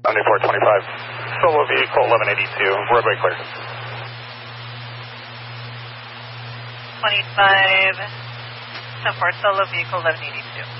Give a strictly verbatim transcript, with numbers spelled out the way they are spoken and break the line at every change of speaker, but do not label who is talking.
seventy-four twenty-five. Solo vehicle eleven eighty-two, roadway clear.
twenty-five, ten four, solo vehicle eleven eighty-two.